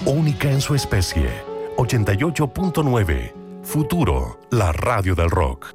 única en su especie. 88.9. Futuro, la radio del rock.